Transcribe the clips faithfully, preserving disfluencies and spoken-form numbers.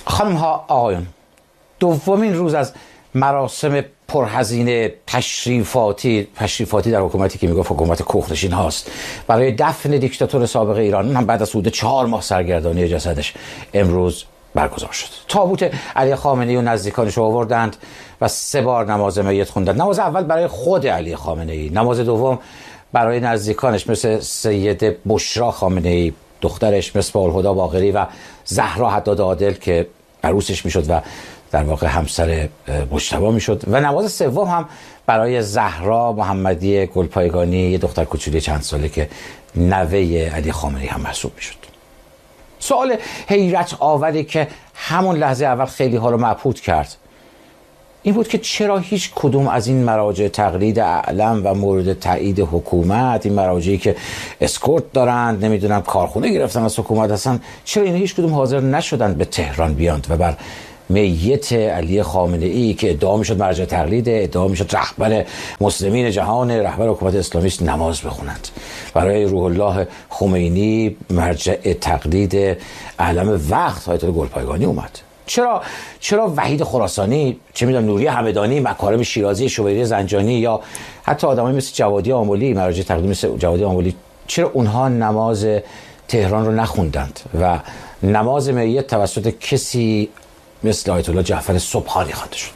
خانم ها آقایون، دومین روز از مراسم پرهزینه تشریفاتی تشریفاتی در حکومتی که میگفت حکومت کوهنشین هاست برای دفن دیکتاتور سابق ایران، هم بعد از حدود چهار ماه سرگردانی جسدش امروز برگزار شد. تابوت علی خامنه‌ای و نزدیکانش رو آوردند و سه بار نماز میت خوندند. نماز اول برای خود علی خامنه‌ای، نماز دوم برای نزدیکانش مثل سیده بشرا خامنه‌ای دخترش، مصباح الهدی باقری و زهرا حداد عادل که عروسش میشد و در واقع همسر مجتبی میشد، و نماز سوم هم برای زهرا محمدی گلپایگانی، یه دختر کوچولی چند ساله که نوه علی خامنه‌ای هم محسوب میشد. سوال حیرت آوری که همون لحظه اول خیلی ها رو مبهوت کرد این بود که چرا هیچ کدوم از این مراجع تقلید اعلم و مورد تایید حکومت، این مراجعی که اسکورت دارند، نمیدونم کارخونه گرفتن از حکومت هستن، چرا این هیچ کدوم حاضر نشدند به تهران بیاند و بر میت علی خامنه‌ای که ادعا میشد مرجع تقلید، ادعا میشد رهبر مسلمین جهان، رهبر حکومت اسلامی است، نماز بخونند. برای روح الله خمینی مرجع تقلید اعلم وقت آیت الله گلپایگانی اومد. چرا چرا وحید خراسانی، چه میدونم نوری همدانی، مکارم شیرازی، شوبیری زنجانی یا حتی آدمایی مثل جوادی آملی، مرجع تقلید مثل جوادی آملی، چرا اونها نماز تهران رو نخوندند و نماز میت توسط کسی مثل آیت الله جعفر سبحانی خوانده شد؟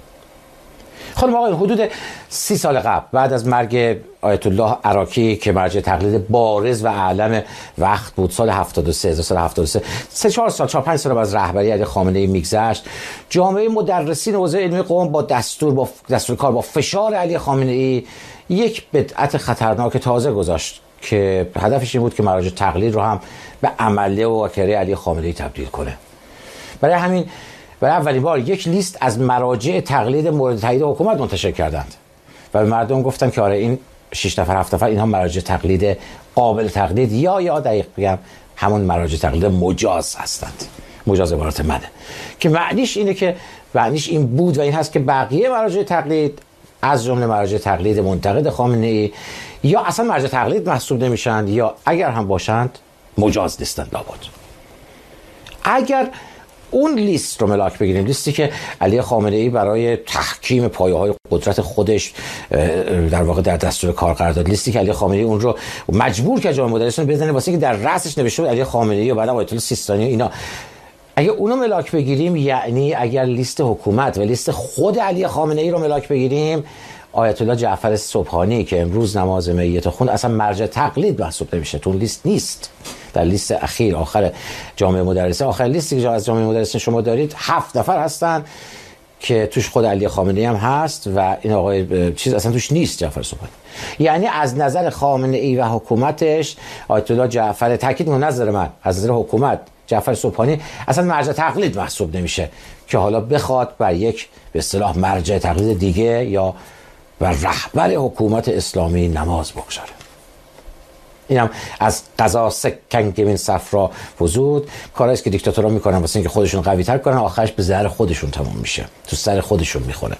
خانم آقایان، حدود سی سال قبل بعد از مرگ آیت الله عراقی که مرجع تقلید بارز و اعلم وقت بود، سال هفتاد و سه سال هفتاد و سه سه چهار سال چهار پنج سال از رهبری علی خامنه‌ای میگذشت، جامعه مدرسین حوزه علمی قم با دستور با دستور کار با فشار علی خامنه‌ای یک بدعت خطرناک تازه گذاشت که هدفش این بود که مراجع تقلید رو هم به عمله و واکره علی خامنه‌ای تبدیل کنه. برای همین برای اولین بار یک لیست از مراجع تقلید مورد تایید حکومت منتشر کردند و به مردم گفتن که آره این شش نفر هفت نفر اینها مراجع تقلید قابل تقلید یا یا دقیق بگم همون مراجع تقلید مجاز هستند. مجاز عبارت منه که معنیش اینه که معنیش این بود و این هست که بقیه مراجع تقلید از جمله مراجع تقلید منتقد خامنه‌ای یا اصلا مراجع تقلید محسوب نمیشن یا اگر هم باشند مجاز نیستند لابد. اگر اون لیست رو ملاک بگیریم، لیستی که علی خامنه‌ای برای تحکیم پایه‌های قدرت خودش در واقع در دستور کار قرار داد، لیستی که علی خامنه‌ای اون رو مجبور کرد جامعه مدرسین بزنه واسه که در رأسش نوشته بود علی خامنه‌ای و بعدم آیت الله سیستانی و اینا، اگه اونو ملاک بگیریم، یعنی اگر لیست حکومت و لیست خود علی خامنه‌ای رو ملاک بگیریم، آیت الله جعفر سبحانی که امروز نماز میت خوند اصلا مرجع تقلید محسوب نمیشه، تو لیست نیست. در لیست اخیر آخر جامعه مدرسه، آخر لیستی که از جامعه مدرسه شما دارید هفت نفر هستن که توش خود علی خامنه‌ای هم هست و این آقای چیز اصلا توش نیست، جعفر سبحانی. یعنی از نظر خامنه‌ای و حکومتش آیت الله جعفر، تاکید من نظر من از نظر حکومت جعفر سبحانی اصلا مرجع تقلید محسوب نمیشه که حالا بخواد بر یک به اصطلاح مرجع تقلید دیگه یا بر رهبر حکومت اسلامی نماز بگذاره. اینم از قضا سکن که این صفرا وجود، کاری است که دیکتاتورها میکنن واسه اینکه خودشون قوی تر کنن، آخرش به ضرر خودشون تموم میشه، تو سر خودشون میخوره.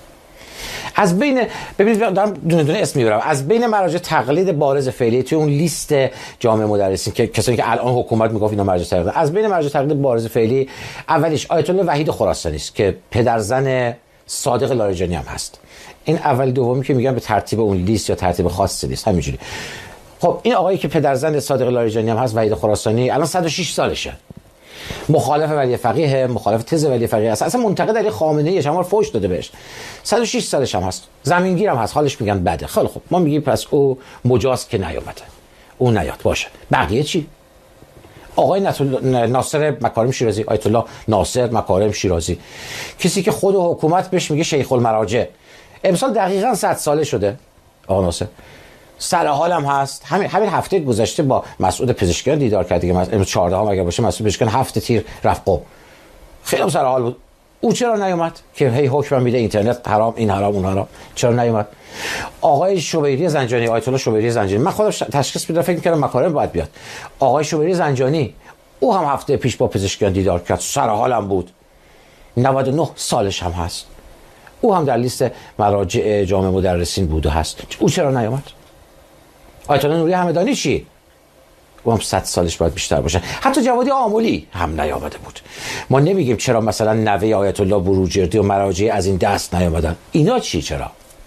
از بین ببینید دارم دونه دونه اسم میبرم، از بین مراجع تقلید بارز فعلی توی اون لیست جامعه مدرسین که کسانی که الان حکومت میگفت اینا مراجع تقلید، از بین مراجع تقلید بارز فعلی اولیش آیت الله وحید خراسانی است که پدرزن صادق لاریجانی هم هست. این اول دومی که میگم به ترتیب اون لیست یا ترتیب خاصی نیست، همینجوری. خب این آقایی که پدرزن صادق لاریجانی هم هست، وحید خراسانی، الان صد و شش سالشه، مخالف ولی فقیه، مخالف تز ولی فقیه است، اصلا منتقد علی خامنه‌ای، شما فوش داده بهش، صد و شش سالش هم هست، زمینگیر هم هست، حالش میگن بده. خیلی خب ما میگیم پس او مجاز که نیومده، او نیاد باشه، بقیه چی؟ آقای ناصر مکارم شیرازی، آیت الله ناصر مکارم شیرازی، کسی که خود حکومت بهش میگه شیخ المراجع، امسال دقیقاً صد ساله شده آقا ناصر، سر حالم هست. همین همین هفته گذشته با مسعود پزشکیان دیدار کرد دیگه، امروز چهاردهم اگه باشه، مسعود پزشکیان هفته تیر رفت قم، خیلی سر حال بود. او چرا نیومد که هی حکم میده اینترنت حرام، این حرام اون حرام؟ چرا نیومد؟ آقای شوبیری زنجانی، آیت الله شوبیری زنجانی، من خودم تشخیص میدم فکر می‌کردم مکارم باید بیاد. آقای شوبیری زنجانی او هم هفته پیش با پزشکیان دیدار کرد، سر حالم بود، نود و نه سالش هم هست، او هم در لیست مراجع جامعه مدرسین بود و هست. او چرا نیومد؟ آیت الله نوری همدانی چی؟ او هم صد سالش باید بیشتر باشه. حتی جوادی آملی هم نیامده بود. ما نمیگیم چرا مثلا نوه آیت الله بروجردی و مراجع از این دست نیامدن. اینا چی؟ چرا؟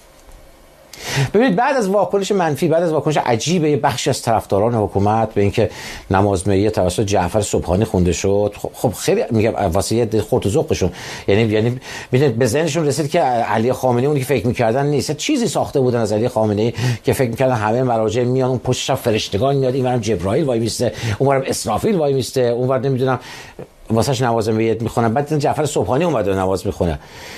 ببینید بعد از واکنش منفی، بعد از واکنش عجیب یه بخشی از طرفداران حکومت به اینکه نماز میت توسط جعفر سبحانی خونده شد، خب خیلی میگم واسه خورد و ذوقشون، یعنی یعنی ببینید به ذهنشون رسید که علی خامنه‌ای اونی که فکر می‌کردن نیست، چیزی ساخته بودن از علی خامنه‌ای که فکر می‌کردن همه مراجع میان اون پشتش فرشتگان میاد، اینورم جبرائیل وای میسته، اونورم اسرافیل وای میسته، اونور نمیدونم واسش نماز میت میخونن، بعد جعفر سبحانی اومد نماز میخونه.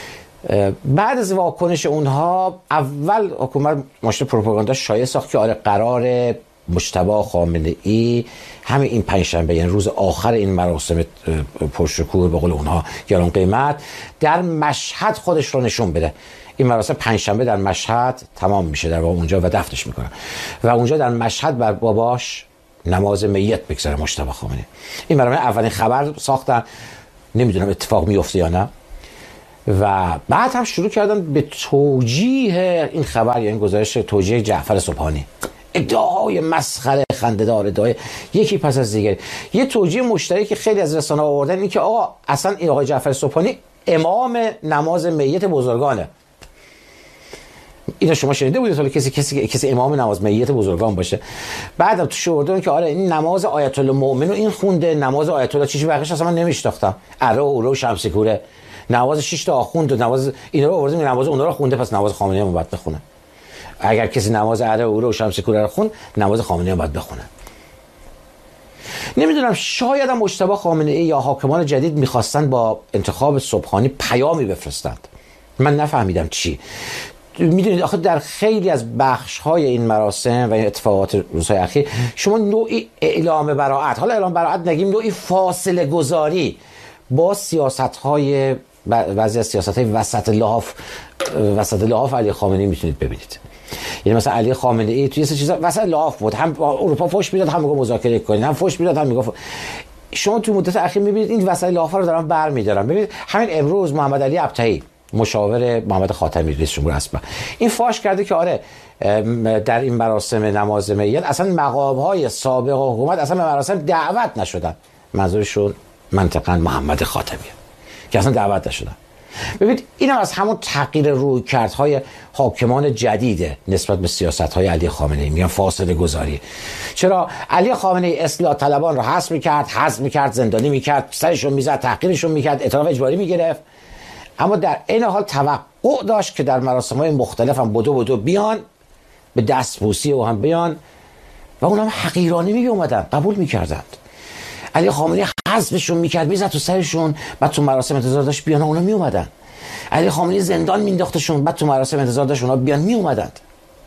بعد از واکنش اونها اول حکومت ماشین پروپاگاندا شایع ساخت که آره قرار مجتبی خامنه‌ای همین این پنجشنبه، یعنی روز آخر این مراسم پرشکوه به قول اونها گران قیمت، در مشهد خودش رو نشون بده. این مراسم پنجشنبه در مشهد تمام میشه در واقع اونجا و دفنش میکنن و اونجا در مشهد بر باباش نماز میت بگذاره مجتبی خامنه‌ای. این برای اولین خبر ساختن، نمیدونم اتفاق میفته یا نه، و بعد هم شروع کردن به توجیه این خبر یا این گزارش، توجیه جعفر سبحانی، ادعاهای مسخره خنده‌دار، ادعای یکی پس از دیگری. یه توجیه مشترک که خیلی از رسانه‌ها آوردن این که آقا اصلا این آقای جعفر سبحانی امام نماز میت بزرگانه. اینو شما شنیده بودید حالا کسی کسی کسی امام نماز میت بزرگان باشه؟ بعدم تو شوردن که آره این نماز آیت الله مؤمن رو این خونده، نماز آیت الله چیزی بقیش اصلا من نمیشناختم، اره و اوره و شمسی کوره، نماز شش تا آخوند و نماز اینا رو آوردیم، نماز اونها رو خونده، پس نماز خامنه‌ای هم باید بخونه. اگر کسی نماز اره و اوره و شمسی کوره رو خوند، نماز خامنه‌ای هم باید بخونه. نمیدونم شاید هم مجتبی خامنه‌ای یا حاکمان جدید میخواستن با انتخاب سبحانی پیامی بفرستند، من نفهمیدم چی. میدونید آخه در خیلی از بخش‌های این مراسم و این اتفاقات روزهای اخیر شما نوعی اعلام براءت، حالا اعلام براءت نگیم، نوعی فاصله گذاری با سیاست‌های بعضی از سیاست‌های وسط لحاف وسط لحاف علی خامنه‌ای میتونید ببینید. یعنی مثلا علی خامنه‌ای توی سه چیزا وسط لحاف بود، هم اروپا فوش میداد، هم میگه مذاکره کنید، هم فوش میداد، هم میگه ف... شما تو مدت اخیر میبینید این وسط لحاف رو دارن برمی‌دارن. ببینید همین امروز محمد علی ابطحی مشاور محمد خاتمی رئیس جمهور اسبق این فاش کرده که آره در این مراسم نماز میت اصلا مقام‌های سابق حکومت اصلا به مراسم دعوت نشدن. منظورشون منطقاً محمد خاتمی که اصلا دعوت نشدن. ببینید این هم از همون تغییر رویکردهای حاکمان جدیده نسبت به سیاست‌های علی خامنه‌ای، میگن فاصله گذاری. چرا علی خامنه‌ای اصلاح طلبان رو حذف می‌کرد، حذف می‌کرد، زندانی می‌کرد، سرشون می‌زد، تحقیرشون می‌کرد، اعتراف اجباری می‌گرفت، اما در این حال توقع داشت که در مراسم‌های مختلف هم بدو بدو بیان به دستبوسی و هم بیان و اونم حقیرانه می اومدن قبول می‌کردند. علی خامنه‌ای حذفشون می‌کرد، میزد تو سرشون، بعد تو مراسم انتظار داشت بیان اونا می اومدن. علی خامنه‌ای زندان مینداختشون، بعد تو مراسم انتظار داشت اونا بیان می اومدند.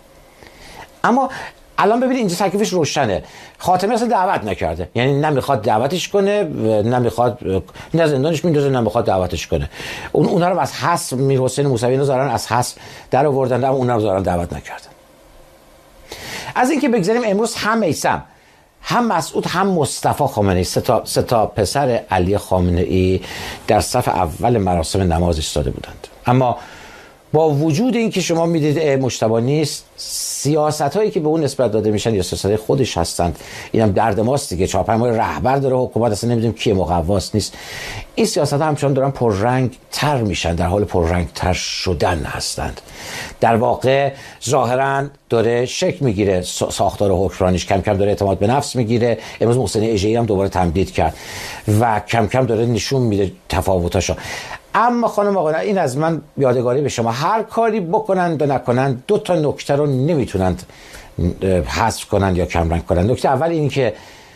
اما الان ببینید اینجا تکلیفش روشنه. خاتمی اصلا دعوت نکرده، یعنی نمیخواد دعوتش کنه، نمیخواد نه زندانش میندازه، نمیخواد دعوتش کنه. اون اونها رو از حذف میر حسین موسوی نذارن، از حذف در آوردن، اما اونها رو دارن دعوت نکردن. از اینکه بگذاریم امروز هم میثم، هم مسعود، هم مصطفی خامنه‌ای، سه تا سه تا پسر علی خامنه‌ای در صف اول مراسم نماز ایستاده بودند. اما با وجود این که شما میدید مجتبی نیست، سیاست هایی که به اون نسبت داده میشن یا سیاست های خودش هستند، اینم درد ماست دیگه. چهارپنج رهبر داره حکومت، اصلا نمیدونیم کی مقواست نیست. این سیاست ها همچنان دارن پررنگ تر میشن، در حال پررنگ تر شدن هستند. در واقع ظاهرا داره شکل میگیره ساختار حکمرانیش، کم کم داره اعتماد به نفس میگیره. امروز محسن اژه‌ای هم دوباره تمدید کرد و کم کم داره نشون میده تفاوتاشو. اما خانم آقا این از من یادگاری به شما، هر کاری بکنند و نکنند دو تا نکته رو نمیتونند حذف کنند یا کمرنگ کنند. نکته اول این که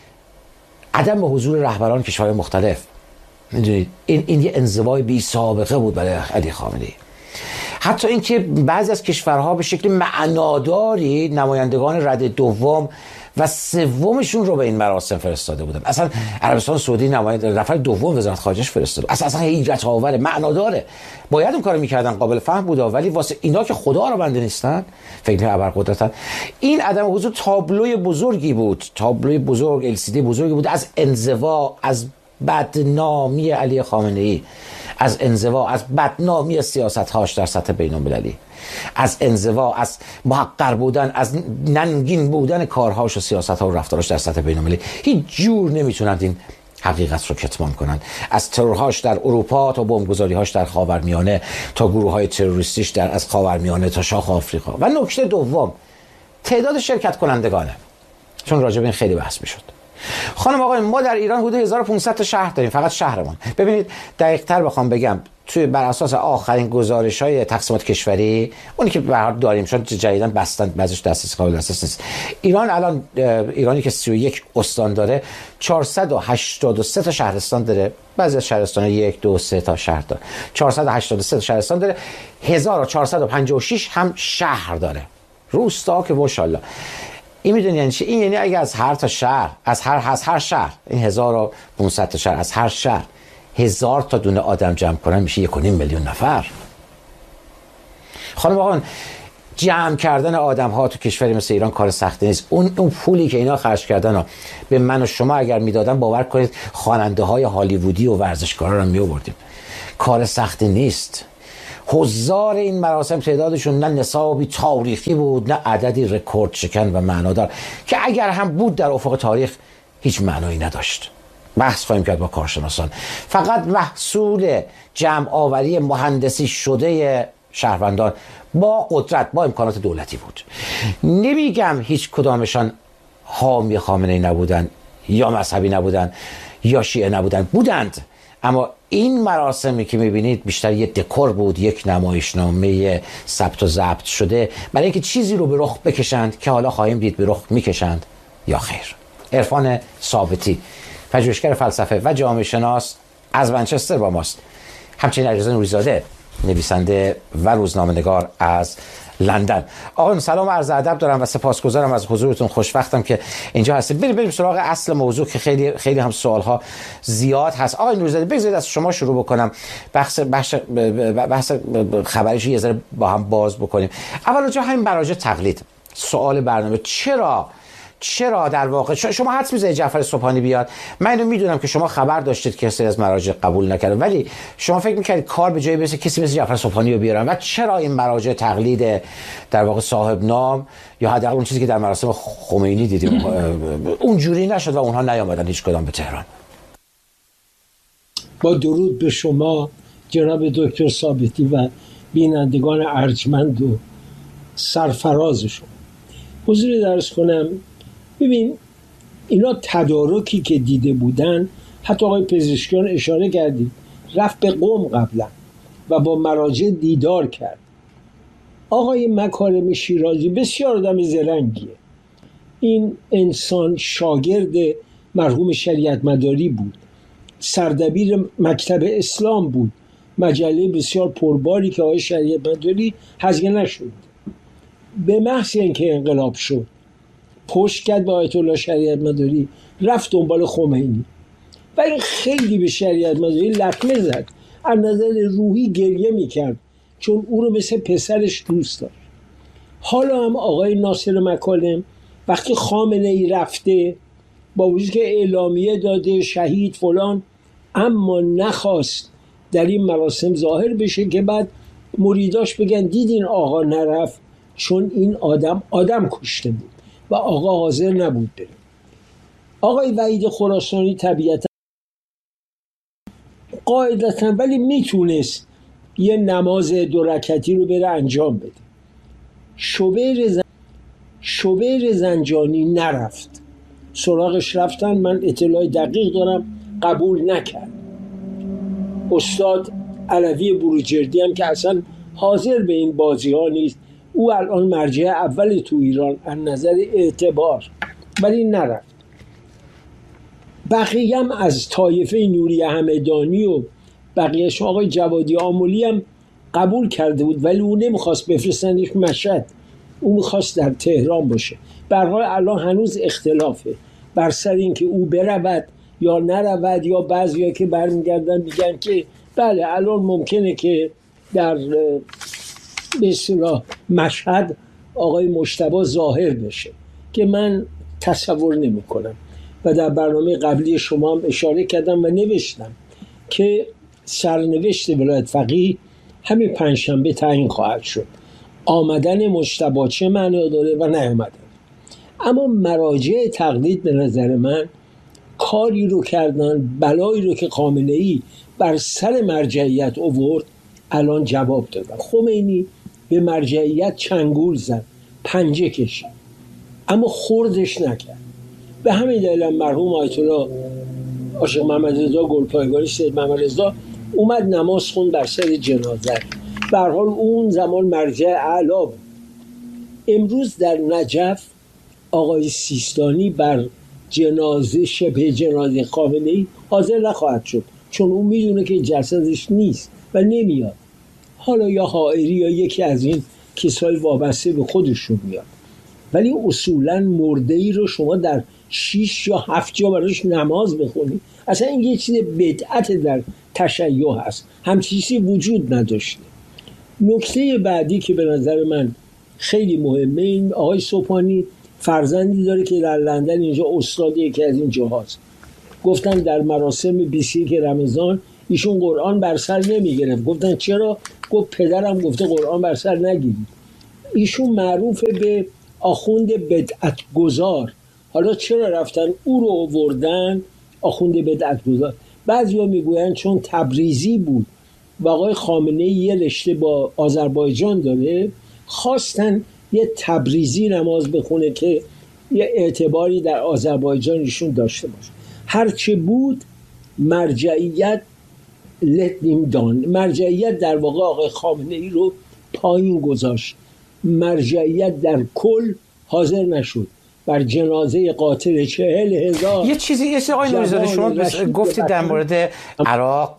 عدم به حضور رهبران کشورهای مختلف، میدونید این این یه انزوای بی سابقه بود برای علی خامنه‌ای. حتی اینکه بعضی از کشورها به شکل معناداری نمایندگان رده دوم و سومشون رو به این مراسم فرستاده بودن. اصلا عربستان سعودی نماینده نفر دوم وزارت خارجه‌اش فرستاده. اصلا اصلا حیرت آوره، معناداره. باید اون کارو میکردن، قابل فهم بود، ولی واسه اینا که خدا رو بنده نیستن، فکر ابرقدرتن. این عدم حضور تابلوی بزرگی بود، تابلوی بزرگ، ال سی دی بزرگی بود از انزوا، از بدنامی علی خامنه‌ای، از انزوا، از بدنامی سیاست‌هاش در سطح بین‌المللی، از انزوا، از محقر بودن، از ننگین بودن کارهاش و سیاست‌ها و رفتاراش در سطح بین‌المللی. هیچ جور نمیتونند این حقیقت رو کتمان کنند. از ترورهاش در اروپا تا بمبگذاری‌هاش در خاورمیانه تا گروه‌های تروریستیش در از خاورمیانه تا شاخ آفریقا. و نکته دوم تعداد شرکت کنندگانه، چون راجع به این خیلی بحث میشد. خانم آقای، ما در ایران حدود هزار و پانصد تا شهر داریم، فقط شهرمان. ببینید دقیق‌تر بخوام بگم، توی بر اساس آخرین گزارش‌های تقسیمات کشوری، اونی که به هر حال داریم چون جدیداً بستن بعضیش دسترسی قابل دسترس نیست، ایران الان ایرانی که سی و یک استان داره چهارصد و هشتاد و سه تا شهرستان داره. بعضی از شهرستان‌ها یک دو سه تا شهر داره. چهارصد و هشتاد و سه تا شهرستان داره، هزار و چهارصد و پنجاه و شش هم شهر داره. روستا که ماشاءالله. این میدونی یعنی چی؟ این یعنی اگه از هر تا شهر، از هر از هر شهر، این هزار و پانصد تا شهر، از هر شهر هزار تا دونه آدم جمع کنن میشه یک و نیم میلیون نفر. خانم آقایان، جمع کردن آدم ها تو کشوری مثل ایران کار سختی نیست. اون اون پولی که اینا خرج کردن ها به من و شما اگر میدادن، باور کنید خواننده های هالیوودی و ورزشکارا رو می آوردیم. کار سختی نیست. حضار این مراسم تعدادشون نه نصابی تاریخی بود، نه عددی رکورد شکن و معنادار که اگر هم بود در افق تاریخ هیچ معنایی نداشت. بحث خواهیم کرد با کارشناسان. فقط محصول جمع آوری مهندسی شده شهروندان با قدرت، با امکانات دولتی بود. نمیگم هیچ کدامشان حامی خامنه‌ای نبودن یا مذهبی نبودن یا شیعه نبودن، بودند، اما این مراسمی که میبینید بیشتر یک دکور بود، یک نمایشنامه ثبت و ضبط شده برای اینکه چیزی رو به رخ بکشند که حالا خواهیم دید به رخ میکشند یا خیر. عرفان ثابتی، پژوهشگر فلسفه و جامعه شناس از منچستر با ماست. همچنین علیرضا نوری‌زاده، نویسنده و روزنامه‌نگار از لندن. آقایون سلام و عرض ادب دارم و سپاسگزارم از حضورتون. خوشوقتم که اینجا هستید. بریم بریم سراغ اصل موضوع که خیلی خیلی هم سوال‌ها زیاد هست. آقای نوری‌زاده، بگذارید از شما شروع بکنم. بحث بحث بحث خبریش یه ذره با هم باز بکنیم. اول جا همین مراجع تقلید. سوال برنامه، چرا چرا در واقع شما حدس می‌زنید جعفر سبحانی بیاد؟ من اینو میدونم که شما خبر داشتید که سری از مراجع قبول نکردن، ولی شما فکر می‌کردید کار به جای برسه کسی مثل جعفر سبحانی رو بیارن؟ و چرا این مراجع تقلید در واقع صاحب نام یا حداقل اون چیزی که در مراسم خمینی دیدیم اونجوری نشد و اونها نیامدن هیچ کدام به تهران؟ با درود به شما جناب دکتر ثابتی و بینندگان ارجمند و سرفرازشون، حضور درس کنم. ببین، اینا تدارکی که دیده بودن، حتی آقای پزشکیان اشاره کردید، رفت به قم قبلا و با مراجع دیدار کرد. آقای مکارم شیرازی بسیار آدم زرنگیه. این انسان شاگرد مرحوم شریعت مداری بود، سردبیر مکتب اسلام بود، مجله بسیار پرباری که آقای شریعت مداری هزینه نشد. به محض اینکه انقلاب شد پشت کرد به آیت الله شریعت مداری، رفت دنبال خمینی و این خیلی به شریعت مداری لطمه زد. از نظر روحی گریه میکرد چون او رو مثل پسرش دوست داشت. حالا هم آقای ناصر مکالم وقتی خامنه ای رفته، با وجود که اعلامیه داده شهید فلان، اما نخواست در این مراسم ظاهر بشه که بعد مریداش بگن دیدین آقا نرفت چون این آدم آدم کشته بود و آقا حاضر نبود بره. آقای وحید خراسانی طبیعتا قاعدتا ولی میتونست یه نماز دو رکعتی رو بره انجام بده. شوبیر زن... شوبیر زنجانی نرفت، سراغش رفتن، من اطلاع دقیق دارم، قبول نکرد. استاد علوی بروجردی هم که اصلا حاضر به این بازی ها نیست، او الان مرجع اول تو ایران از نظر اعتبار، ولی نرفت. بقیه هم از طایفه نوری همدانی و بقیهش، آقای جوادی آملی هم قبول کرده بود ولی او نمیخواست بفرستنش مشهد، او میخواست در تهران باشه. به هر حال الان هنوز اختلافه بر سر اینکه او برود یا نرود، یا بعضیا که برمیگردن میگن که بله الان ممکنه که در به اصطلاح مشهد آقای مجتبی ظاهر بشه که من تصور نمی کنم. و در برنامه قبلی شما هم اشاره کردم و نوشتم که سرنوشت ولایت فقیه همین پنجشنبه تعیین خواهد شد. آمدن مجتبی چه معنی داره و نیامدن. اما مراجع تقلید به نظر من کاری رو کردن، بلایی رو که خامنه‌ای بر سر مرجعیت آورد الان جواب دادن. خمینی به مرجعیت چنگول زد، پنجه کشید، اما خوردش نکرد. به همین دلیل مرحوم آیت الله عاشق محمد رضا گلپایگانی، سید محمد رضا اومد نماز خوند بر سر جنازه. به هر حال اون زمان مرجع اعلی بود. امروز در نجف آقای سیستانی بر جنازه، شبه جنازه خامنه‌ای حاضر نخواهد شد، چون اون میدونه که جسدش نیست و نمیاد. حالا یا حائری یا یکی از این کسای وابسته به خودشون میاد، ولی اصولا مرده ای رو شما در شیش یا هفت جا براش نماز بخونی، اصلا این یه چیز بدعت در تشیع هست، همچین چیزی وجود نداشته. نکته بعدی که به نظر من خیلی مهمه، این آقای سوپانی فرزندی داره که در لندن اینجا استاد یکی از این جاهاست. گفتن در مراسم بیست و یک رمضان ایشون قرآن بر سر نمی گرفت. گفتن چرا؟ گفت پدرم گفته قرآن بر سر نگیرید. ایشون معروف به آخوند بدعت گذار. حالا چرا رفتن او رو آوردن آخوند بدعت گذار؟ بعضیا میگوین چون تبریزی بود و آقای خامنه‌ای یه رشته با آذربایجان داره، خواستن یه تبریزی نماز بخونه که یه اعتباری در آذربایجان ایشون داشته باشه. هرچه بود مرجعیت لتنیم دان، مرجعیت در واقع آقای خامنه‌ای رو پایین گذاشت. مرجعیت در کل حاضر نشد بر جنازه قاتل چهل هزار. یه چیزی یه چیزی آقای نوری‌زاده شما گفتید در مورد عراق.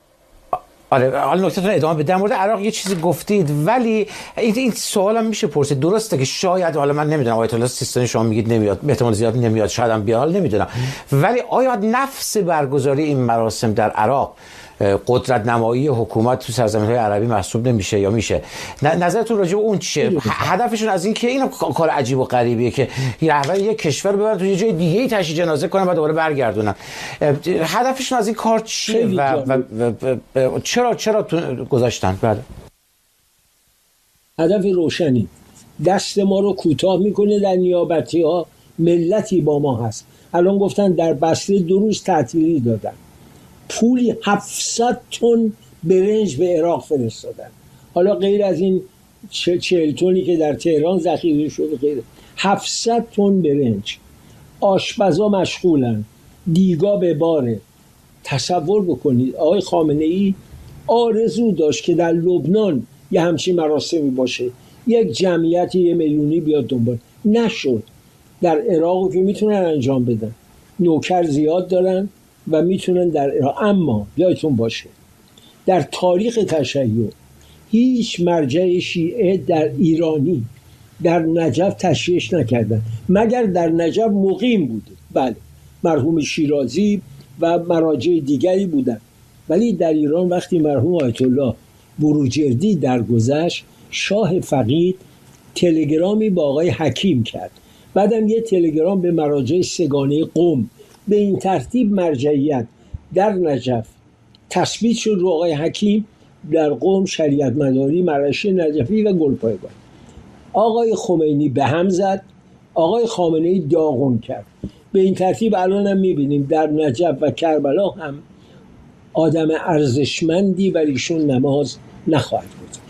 آره حالا نکتهتون ادامه بده. در مورد عراق یه چیزی گفتید، ولی این این سوالم میشه پرسید. درسته که شاید، حالا من نمیدونم، آیت الله سیستانی شما میگید نمیاد، به احتمال زیاد نمیاد، شاید هم بیاد، نمیدونم، ولی آیا نفس برگزاری این مراسم در عراق قدرت نمایی حکومت تو سرزمین‌های عربی محسوب نمیشه یا میشه؟ نظرتون راجع به اون چیه؟ هدفشون از این که اینا کار عجیب و غریبیه که رهبر یک کشور ببرن تو یه جای دیگه‌ای تشییع جنازه کنن بعد دوباره برگردونن. هدفشون از این کار چیه و, و, و, و چرا چرا گذاشتن؟ بله هدف روشنی، دست ما رو کوتاه میکنه در نیابتی ها. ملتی با ما هست. الان گفتن در بصره دو روز تعطیلی دادن، پولی هفتصد تن برنج به عراق فرستادن. حالا غیر از این چهل تنی که در تهران ذخیره شده، غیر هفتصد تن برنج. آشپزا مشغولن، دیگا به باره. تصور بکنید آقای خامنه‌ای آرزو داشت که در لبنان یه همچین مراسمی باشه، یک جمعیتی یه میلیونی بیاد دنبال، نشد. در عراق که میتونن انجام بدن، نوکر زیاد دارن و میتونن در عراق. اما یادتون باشه در تاریخ تشیع هیچ مرجع شیعه در ایرانی در نجف تشییعش نکردن، مگر در نجف مقیم بوده. بله مرحوم شیرازی و مراجع دیگری بودن، ولی در ایران وقتی مرحوم آیت الله بروجردی درگذشت، شاه فقید تلگرامی با آقای حکیم کرد، بعدم یه تلگرام به مراجع سگانه قم. به این ترتیب مرجعیت در نجف تثبیت شد رو آقای حکیم، در قم شریعت مداری، مرشی نجفی و گلپایگانی. آقای خمینی به هم زد، آقای خامنه‌ای داغون کرد. به این ترتیب الان هم میبینیم در نجف و کربلا هم آدم ارزشمندی بر ایشون نماز نخواهد گذاشت.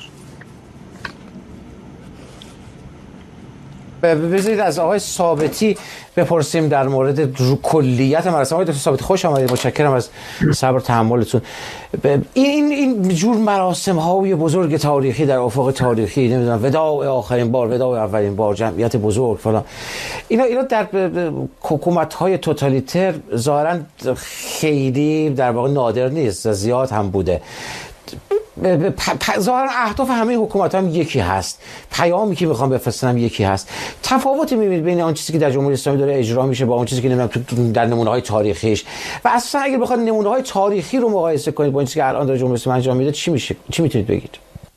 بذارید از آقای ثابتی بپرسیم در مورد کلیت مراسم. آقای دکتر ثابتی خوش آمدید، متشکرم از صبر و تحملتون. این این جور مراسم های بزرگ تاریخی در افق تاریخی، نمیدونم وداع آخرین بار، وداع اولین بار، جمعیت بزرگ فلان، اینا اینا در حکومت های توتالیتر ظاهرا خیلی در واقع نادر نیست، زیاد هم بوده. ظاهرا اهداف همه حکومت هم یکی هست، پیامی که میخوام بفرستن هم یکی هست. تفاوتی میبینید بین اون چیزی که در جمهوری اسلامی داره اجرا میشه با اون چیزی که نمیدونم تو در نمونه های تاریخیش؟ و اصلا اگر بخواد نمونه های تاریخی رو مقایسه کنید با این چیزی که الان داره جمهوری اسلامی انجام میده، چی میشه؟ چی میتونید بگید؟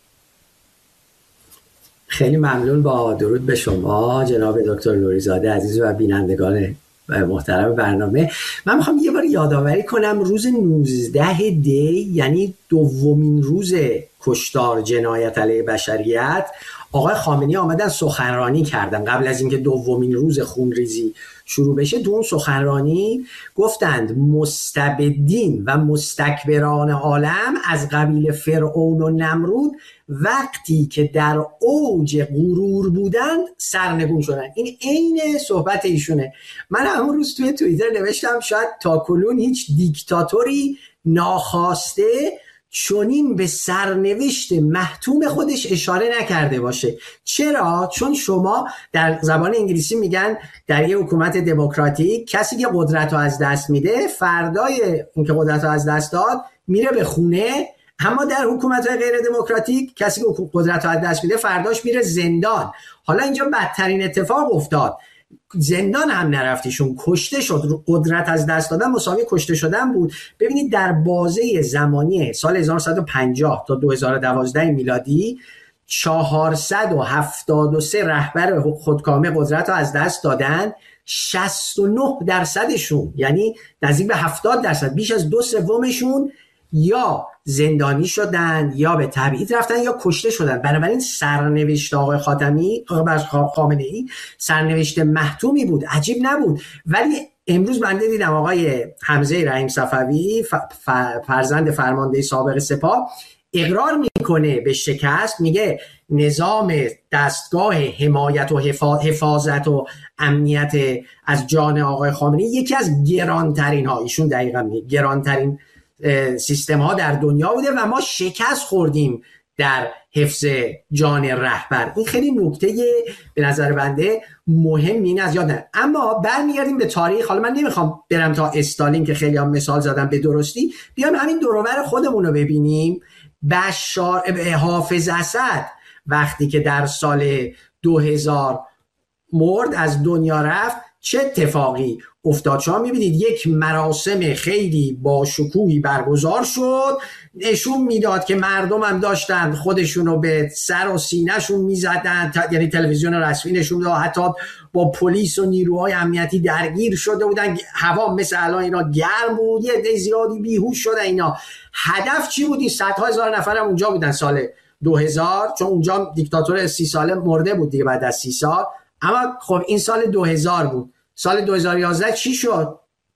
خیلی ممنون. با درود به شما جناب دکتر نوری‌زاده عزیز و بینندگان محترم برنامه. من میخوام یه بار یادآوری کنم روز نوزده دی، یعنی دومین روز کشتار جنایت علیه بشریت آقای خامنه‌ای آمدن سخنرانی کردن قبل از اینکه دومین روز خونریزی شروع بشه. تو اون سخنرانی گفتند مستبدین و مستکبران عالم از قبیل فرعون و نمرود وقتی که در اوج غرور بودند سرنگون شدن. این عین صحبت ایشونه. من همون روز توی توییتر نوشتم شاید تاکنون هیچ دیکتاتوری ناخواسته چونین به سرنوشت محتوم خودش اشاره نکرده باشه. چرا؟ چون شما در زبان انگلیسی میگن در یه حکومت دموکراتیک کسی که قدرت رو از دست میده فردای اینکه قدرت رو از دست داد میره به خونه، اما در حکومت‌های غیر دموکراتیک کسی که قدرت رو از دست میده فرداش میره زندان. حالا اینجا بدترین اتفاق افتاد، زندان هم نرفتیشون، کشته شد. قدرت از دست دادن مساوی کشته شدن بود. ببینید در بازه زمانی سال هزار و نهصد و پنجاه تا دو هزار و دوازده میلادی چهارصد و هفتاد و سه رهبر خودکامه قدرت رو از دست دادن. شصت و نه درصدشون یعنی نزدیک به هفتاد درصد، بیش از دو سومشون یا زندانی شدن یا به تبعید رفتن یا کشته شدن. بنابراین سرنوشت آقای خاتمی خامنه‌ای سرنوشت محتومی بود، عجیب نبود. ولی امروز بنده دیدم آقای حمزه رحیم صفوی فرزند فرمانده سابق سپاه اقرار میکنه به شکست، میگه نظام دستگاه حمایت و حفاظت و امنیت از جان آقای خامنه‌ای یکی از گرانترین ها، ایشون دقیقا میگه گرانترین سیستم ها در دنیا بوده و ما شکست خوردیم در حفظ جان رهبر. این خیلی نکته به نظر بنده مهم این از یاد نه. اما برمیگردیم به تاریخ. حالا من نمیخوام برم تا استالین که خیلی هم مثال زدم به درستی، بیام همین دور و بر خودمون رو ببینیم. بشار حافظ اسد وقتی که در سال دو هزار مرد از دنیا رفت چه اتفاقی افتاد؟ شما میبینید یک مراسم خیلی با شکوهی برگزار شد، نشون میداد که مردم هم داشتن خودشونو به سر و سینهشون میزدن، یعنی تلویزیون رسمی نشون داد، حتی با پلیس و نیروهای امنیتی درگیر شده بودن، هوا مثل الان اینا گرم بود، یه عده زیادی بیهوش شده اینا. هدف چی بود؟ این صدها هزار نفر هم اونجا بودن سال دو هزار، چون اونجا دیکتاتور سی ساله مرده بود دیگه بعد از سی سال. اما خب این سال دو هزار بود. سال دو هزار و یازده چی شد؟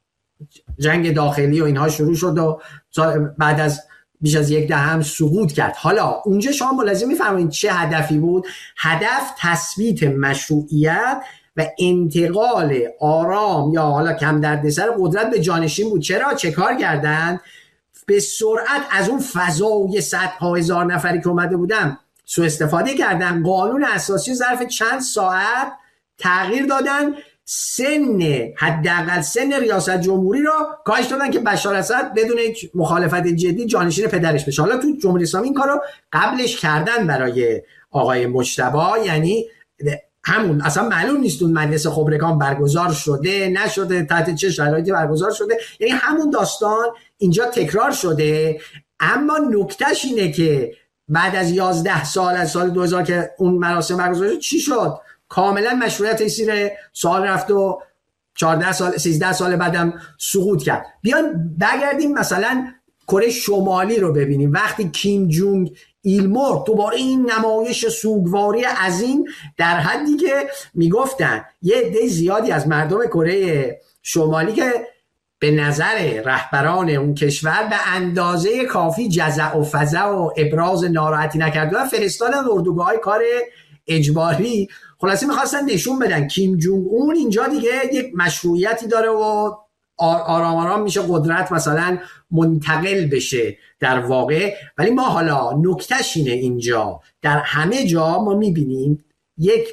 جنگ داخلی و اینها شروع شد و بعد از بیش از یک دهه هم سقوط کرد. حالا اونجا شما ملاحظه می‌فرمایید چه هدفی بود؟ هدف تثبیت مشروعیت و انتقال آرام یا حالا کم دردسر قدرت به جانشین بود. چرا؟ چه کار کردن؟ به سرعت از اون فضای صدها هزار نفری که اومده بودن سوء استفاده کردن. قانون اساسی ظرف چند ساعت تغییر دادن، سن حداقل سن ریاست جمهوری را کاهش دادن که بشار اسد بدون مخالفت جدی جانشین پدرش بشه. حالا تو جمهوری اسلامی این کارو قبلش کردن برای آقای مجتبی، یعنی همون اصلا معلوم نیست اون مجلس خبرگان برگزار شده نشده، تحت چه شرایطی برگزار شده، یعنی همون داستان اینجا تکرار شده. اما نکتهش اینه که بعد از یازده سال از سال دو هزار که اون مراسم برگزار شد چی شد؟ کاملا مشروعیت زیر سوال رفت و چهارده سال سیزده سال بعدم سقوط کرد. بیان برگردیم مثلا کره شمالی رو ببینیم. وقتی کیم جونگ ایل مرد، دوباره این نمایش سوگواری عظیم در حدی که میگفتن یه عده زیادی از مردم کره شمالی که به نظر رهبران اون کشور به اندازه کافی جزع و فزع و ابراز ناراحتی نکردن و فرستادن اردوگاه‌های کار اجباری. خلاصی میخواستن نشون بدن کیم جونگ اون اینجا دیگه یک مشروعیتی داره و آرام آرام میشه قدرت مثلا منتقل بشه در واقع. ولی ما حالا نکتهش اینه اینجا در همه جا ما میبینیم یک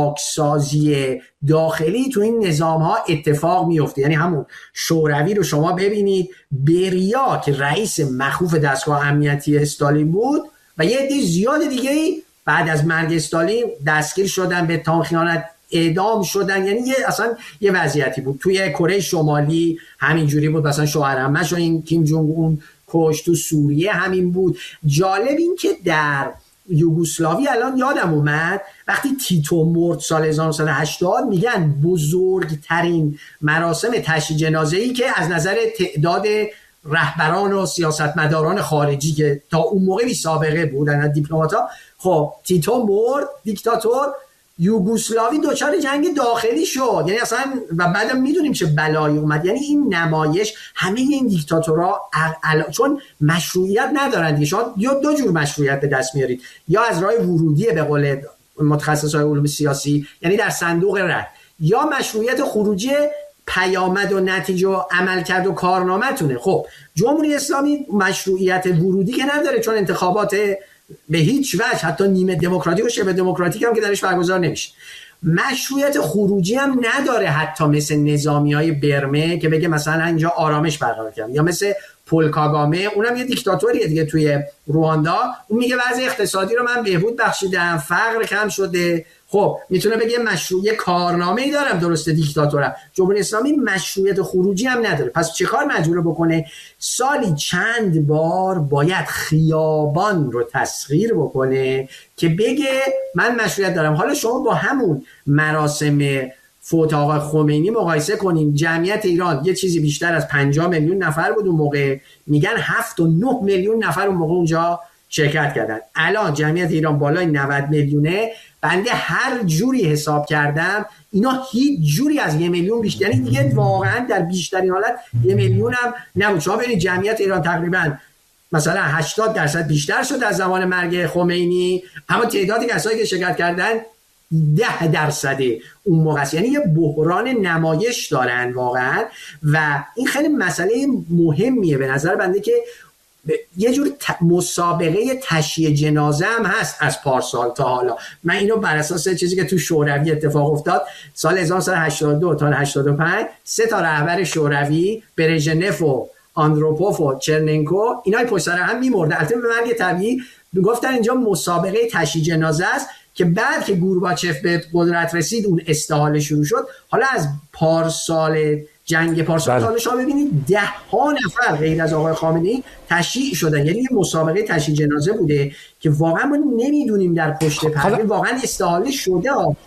پاکسازی داخلی تو این نظام ها اتفاق میفته. یعنی همون شوروی رو شما ببینید، بریا که رئیس مخوف دستگاه امنیتی استالین بود و یه عده زیاد دیگه بعد از مرگ استالین دستگیر شدن، به اتهام خیانت اعدام شدن. یعنی یه اصلا یه وضعیتی بود. توی کره شمالی همینجوری بود، مثلا شوهرعمه‌ش رو این کیم جونگ اون کشت، تو سوریه همین بود. جالب این که در یوگسلاوی الان یادم اومد وقتی تیتو مرد سال هزار و نهصد و هشتاد، میگن بزرگترین مراسم تشییع جنازه‌ای که از نظر تعداد رهبران و سیاستمداران خارجی که تا اون موقع بی سابقه بودن، دیپلمات‌ها. خب تیتو مرد، دیکتاتور، یوگسلاوی دچار جنگ داخلی شد، یعنی اصلا و بعدم میدونیم چه بلایی اومد. یعنی این نمایش همه این دیکتاتورها ال... چون مشروعیت ندارن دیگه، شما یا دو جور مشروعیت به دست میارید، یا از راه ورودی به قول متخصصای علوم سیاسی، یعنی در صندوق رای، یا مشروعیت خروجی پیامد و نتیجه و عملکرد و کارنامه‌تونه. خب جمهوری اسلامی مشروعیت ورودی که نداره، چون انتخابات به هیچ وجه حتی نیمه دموکراتیک و شبه دموکراتیک هم که درش برگزار نمیشه. مشروعیت خروجی هم نداره، حتی مثل نظامیای برمه که بگه مثلا اینجا آرامش برقرار کردن، یا مثل پول کاگامه، اونم یه دیکتاتوریه دیگه توی رواندا، اون میگه وضع اقتصادی رو من بهبود بخشیدم، فقر کم شده. خب میتونه بگه مشروعیت کارنامه‌ای دارم، درسته دیکتاتورم. جمهوری اسلامی مشروعیت خروجی هم نداره. پس چه کار مجبور بکنه؟ سالی چند بار باید خیابان رو تسخیر بکنه که بگه من مشروعیت دارم. حالا شما با همون مراسم فوت آقای خمینی مقایسه کنیم، جمعیت ایران یه چیزی بیشتر از پنجاه میلیون نفر بود اون موقع، میگن هفت و نه میلیون نفر اون موقع اونجا شرکت کردن. الان جمعیت ایران بالای نود میلیونه. بنده هر جوری حساب کردم اینا هیچ جوری از یه میلیون بیشتر، یعنی دیگه واقعا در بیشترین حالت یه میلیون هم نبود. شما ببینید جمعیت ایران تقریبا مثلا هشتاد درصد بیشتر شد از زمان مرگ خمینی، اما تعدادی کسایی که شرکت کردن ده درصد اون موقع است. یعنی یه بحران نمایش دارن واقعا، و این خیلی مسئله مهمیه به نظر بنده که یه جور مسابقه تشییع جنازه هم هست از پارسال تا حالا. من اینو بر اساس چیزی که تو شوروی اتفاق افتاد سال هزار و نهصد و هشتاد و دو تا هشتاد و پنج، سه تا رهبر شوروی، برژنف و آندروپوف و چرننکو، اینا پشت سر هم می‌مردن. البته به مرگ طبیعی گفتن اینجا مسابقه تشییع جنازه است، که بعد که گورباچف به قدرت رسید اون استحاله شروع شد. حالا از پارسال جنگ پارسال حالا شما ببینید ده ها نفر غیر از آقای خامنه‌ای تشییع شدن. یعنی یه مسابقه تشییع جنازه بوده که واقعا ما نمیدونیم در پشت پرده واقعا استحاله شده ها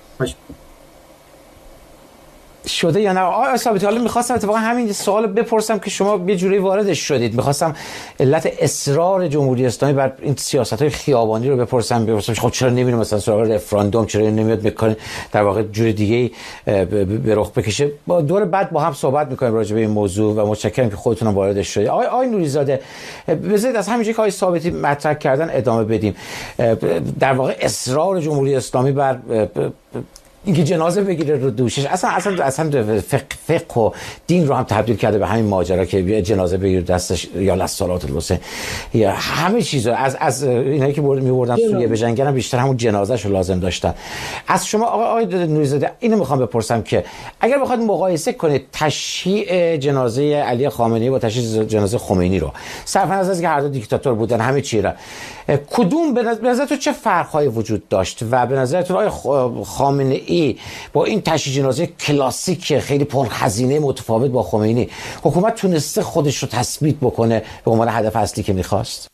شده یا نه. آقای ثابتی، حالا می‌خواستم اتفاقا همین سوال بپرسم که شما یه جوری واردش شدید. می‌خواستم علت اصرار جمهوری اسلامی بر این سیاست‌های خیابانی رو بپرسم بپرسم خب چرا نمی‌ریم مثلا سراغ رفراندوم، چرا نمیاد می‌کنه در واقع جور دیگه به رخ بکشه. با دور بعد با هم صحبت می‌کنیم راجع به این موضوع و متشکرم که خودتون واردش شدید. آقای آقای نوری‌زاده، بذارید از همینجایی که آقای ثابتی مطرح کردن ادامه بدیم. در واقع اصرار جمهوری اسلامی بر اینکه جنازه بگیره رو دوشش، اصلا اصلا اصلا فقه, فقه و دین رو هم تبدیل کرده به همین ماجرا که جنازه بگیره دستش یا لصالات الحسین یا همه چیزا. از از اینایی که برد می‌بردن سوریه به جنگ هم بیشتر همون جنازه‌شو لازم داشتن. از شما آقای آقای نوری‌زاده اینو میخوام بپرسم که اگر بخواید مقایسه کنید تشییع جنازه علی خامنه‌ای با تشییع جنازه خمینی رو، صرف نظر از اینکه هر دو دیکتاتور بودن همه چی را، کدوم به نظرتون چه فرق‌هایی وجود داشت و به نظرتون آقای خامنه‌ای با این تشییع جنازه کلاسیک خیلی پرهزینه متفاوت با خمینی حکومت تونسته خودش رو تثبیت بکنه به عنوان هدف اصلی که میخواست؟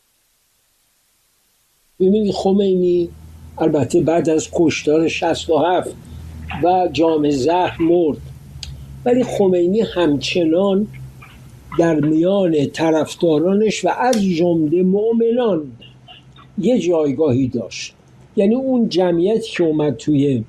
ببینید خمینی البته بعد از کشتار شصت و هفت و جام زهر مرد، ولی خمینی همچنان در میان طرفدارانش و از جمله مؤمنان یه جایگاهی داشت. یعنی اون جمعیت که اومد توی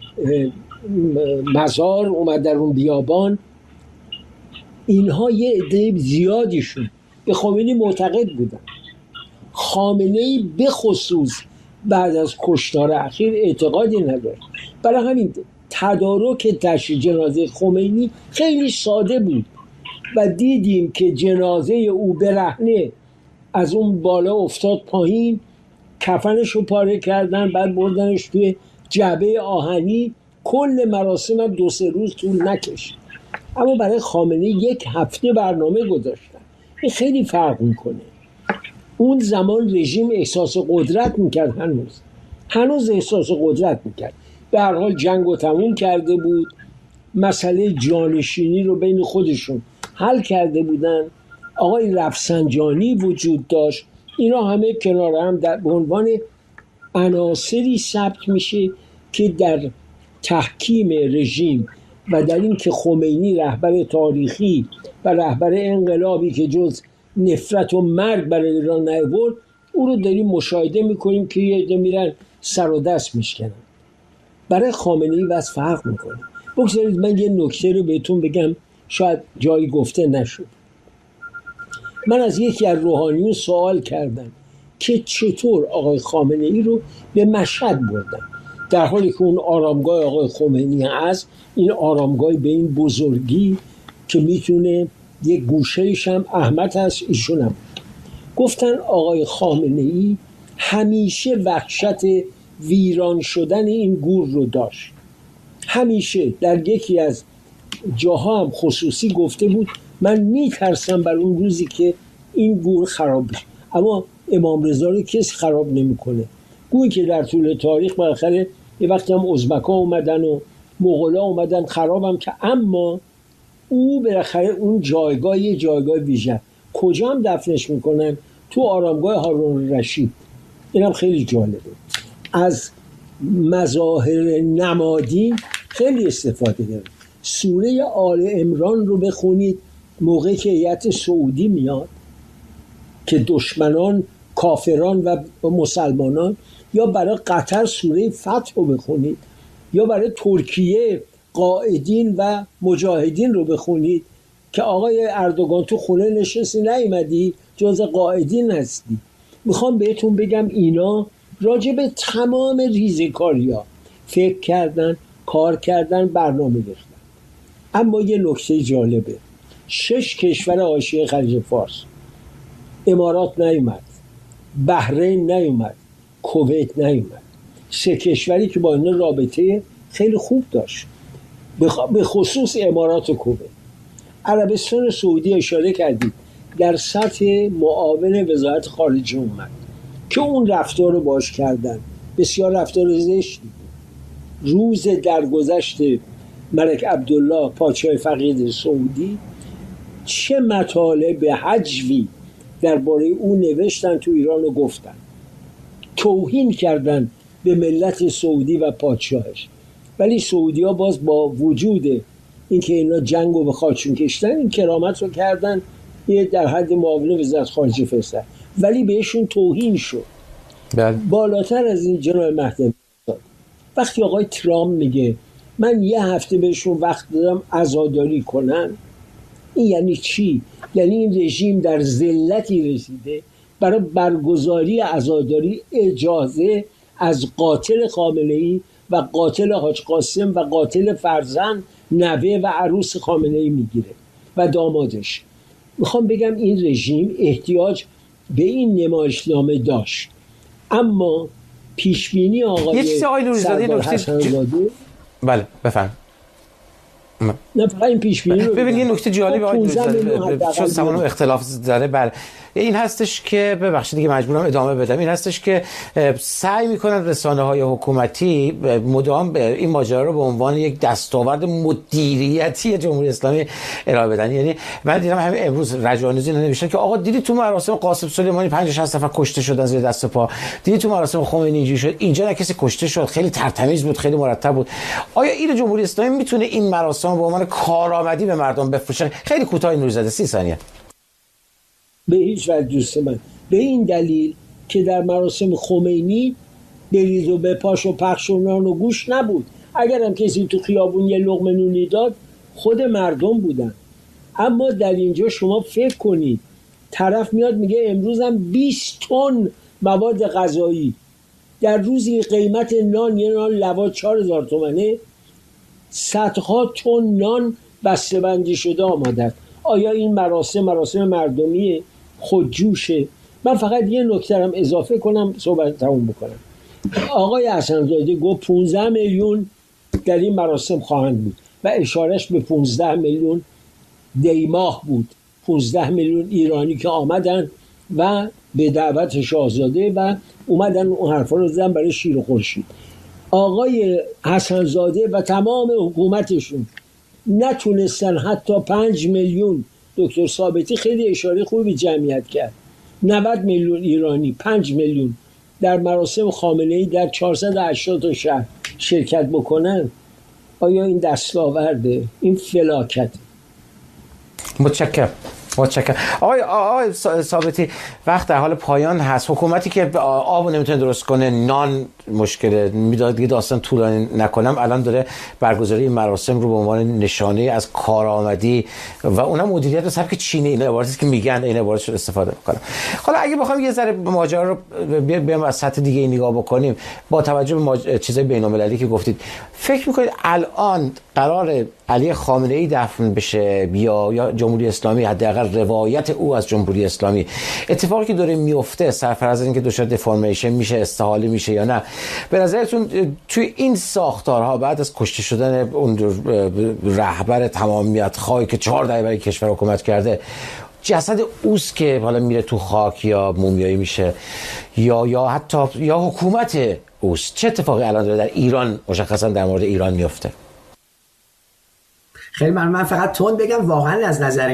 مزار، اومد در اون بیابان، اینها یه عده زیادیشون به خمینی معتقد بودن. خامنه‌ای به خصوص بعد از کشتار اخیر اعتقادی نداشت. برای همین تدارک تشییع جنازه خمینی خیلی ساده بود و دیدیم که جنازه او برهنه از اون بالا افتاد پایین، کفنش رو پاره کردن، بعد بردنش توی جعبه آهنی. کل مراسم هم دو سه روز طول نکشید، اما برای خامنه‌ای یک هفته برنامه گذاشتن. این خیلی فرق میکنه. اون زمان رژیم احساس قدرت میکرد، هنوز هنوز احساس قدرت میکرد. به هر حال جنگ رو تموم کرده بود، مسئله جانشینی رو بین خودشون حل کرده بودن. آقای رفسنجانی وجود داشت. اینا همه کنار هم در به عنوان عناصری ثبت میشه که در تحکیم رژیم و در این که خمینی رهبر تاریخی و رهبر انقلابی که جز نفرت و مرگ برای ایران نیاورد، او رو داریم مشاهده میکنیم که یه عده میرن سر و دست میشکنن. برای خامنه‌ای واسه فرق میکنه. بگذارید من یه نکته رو بهتون بگم، شاید جایی گفته نشد. من از یکی از روحانیون سوال کردم که چطور آقای خامنه‌ای رو به مشهد بردن، در حالی که اون آرامگاه آقای خمینی هست، این آرامگاه به این بزرگی که میتونه یک گوشه‌ایش هم احمد هست، ایشون هم. گفتن آقای خامنه‌ای همیشه وحشت ویران شدن این گور رو داشت. همیشه در یکی از جاها هم خصوصی گفته بود من میترسم بر اون روزی که این گور خراب بشه. اما امام رضا رو کسی خراب نمیکنه. گویی که در طول تاریخ بالاخره یه وقتی هم ازبک‌ها اومدن و مغول‌ها اومدن خرابم که، اما او بالاخره اون جایگاه یه جایگاه ویژه. کجا هم دفنش میکنن؟ تو آرامگاه هارون الرشید. اینم خیلی جالبه. از مظاهر نمادین خیلی استفاده داره. سوره آل عمران رو بخونید موقعی که هیئت سعودی میاد که دشمنان کافران و مسلمانان، یا برای قطر سوره فتح رو بخونید، یا برای ترکیه قائدین و مجاهدین رو بخونید که آقای اردوغان تو خونه نشستی نیومدی، جز قائدین هستی. میخوام بهتون بگم اینا راجع به تمام ریزکاریا فکر کردن، کار کردن، برنامه ریختن. اما یه نکته جالبه، شش کشور حاشیه خلیج فارس، امارات نیومد، بحرین نیومد، کویت نیومد، سه کشوری که با اینا رابطه خیلی خوب داشت، به خصوص امارات و کویت. عربستان سعودی اشاره کردید در سطح معاون وزارت خارجه اومد که اون رفتار رو باش کردن، بسیار رفتار زشتی. روز درگذشت ملک عبدالله پادشاه فقید سعودی چه مطالب حجوی درباره او نوشتن تو ایران و گفتن، توهین کردن به ملت سعودی و پادشاهش. ولی سعودی ها باز با وجود اینکه اینا جنگ رو به خاکشون کشتن، این کرامت رو کردن، یه در حد معاون وزارت خارجه فرستادن، ولی بهشون توهین شد. بل. بالاتر از این جناب مهدوی، وقتی آقای ترامپ میگه من یه هفته بهشون وقت دادم عزاداری کنن، این یعنی چی؟ یعنی این رژیم در ذلتی رسیده برای برگزاری عزاداری اجازه از قاتل خامنه‌ای و قاتل حاج قاسم و قاتل فرزند، نوه و عروس خامنه‌ای میگیره و دامادش. میخوام بگم این رژیم احتیاج به این نمایشنامه داشت، اما پیشبینی آقای سردار حسن‌زاده ج... بله بفهم نه فقط این پیشبینی رو ببین یه نکته جالب آقای نوری‌زاده چون سمانو اختلاف داره، بله این هستش که ببخشید دیگه مجبورم ادامه بدم، این هستش که سعی میکنن رسانه‌های حکومتی مدام این ماجرا رو به عنوان یک دستاورد مدیریتی جمهوری اسلامی ارائه بدن. یعنی من دیدم همین امروز رجانیزی نوشتن که آقا دیدی تو مراسم قاسم سلیمانی پنجاه شصت نفر کشته شدن زیر دست پا، دیدی تو مراسم خمینی اینجوری شد، اینجا نه کسی کشته شد، خیلی ترتمیز بود، خیلی مرتب بود. آیا این جمهوری اسلامی میتونه این مراسم به عنوان کارآمدی به مردم بفروشه؟ خیلی کوتاه نوری‌زاده سی ثانیه. به هیچ وجه دوست من، به این دلیل که در مراسم خمینی بریز و بپاش و پخش و نان و گوش نبود. اگر هم کسی تو خیابون یه لقمه نونی داد خود مردم بودن. اما در اینجا شما فکر کنید طرف میاد میگه امروز هم بیست تن مواد غذایی، در روزی قیمت نان یه نان لواط چهار هزار تومنه، صدها تن نان بسته‌بندی شده آماده. آیا این مراسم مراسم مردمیه؟ خودجوشه؟ من فقط یه نکته هم اضافه کنم صحبت تموم بکنم. آقای حسن‌زاده گفت پانزده میلیون در این مراسم خواهند بود و اشارش به پانزده میلیون دیماه بود، پانزده میلیون ایرانی که آمدن و به دعوت شاهزاده و اومدن اون حرفا رو زدن برای شیر و خورشید. آقای حسن‌زاده و تمام حکومتشون نتونستن حتی پنج میلیون، دکتر ثابتی خیلی اشاره خوبی جمعیت کرد، نود میلیون ایرانی، پنج میلیون در مراسم خامنه‌ای در چهارصد و هشتاد تا شهر شرکت بکنن. آیا این دستاورده؟ این فلاکت؟ متشکرم متشکرم. آقای آقای ثابتی، وقت در حال پایان هست. حکومتی که آب نمیتونه درست کنه، نان مشکله، میداد دیگه داستان طولانی نکنم، الان داره برگزاری مراسم رو به عنوان نشانه از کارآمدی و اونم مدیریت به سبک چینی، این عبارتی که میگن این عبارتش رو استفاده میکنم. حالا اگه بخوام یه ذره ماجرا رو بیایم از سطح دیگه نگاه بکنیم، با توجه به ماج... چیزای بین‌المللی که گفتید، فکر میکنید الان قرار علی خامنه‌ای دفن بشه یا یا جمهوری اسلامی، حداقل روایت او از جمهوری اسلامی، اتفاقی که داره میفته سرفراز این که دچار دفرمیشن میشه، استحاله میشه یا نه، به نظرتون توی این ساختارها بعد از کشته شدن اون رهبر تمامیت خواهی که چهار دهه برای کشور حکومت کرده، جسد اوست که حالا میره تو خاک یا مومیایی میشه یا یا حتی یا حکومت اوست، چه اتفاقی الان داره در ایران مشخصا در مورد ایران میفته؟ خیلی من من فقط تون بگم، واقعا از نظر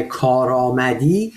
کارآمدی